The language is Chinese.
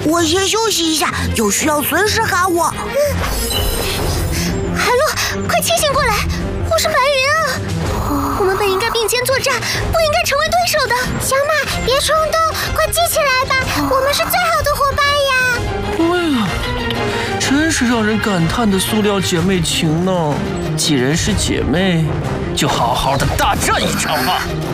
我先休息一下，有需要随时喊我。 海洛，快清醒过来！我是白云啊！我们本应该并肩作战，不应该成为对手的。小马，别冲动，快记起来吧，我们是最好的伙伴呀！ 对呀，真是让人感叹的塑料姐妹情呢。既然是姐妹，就好好的大战一场吧。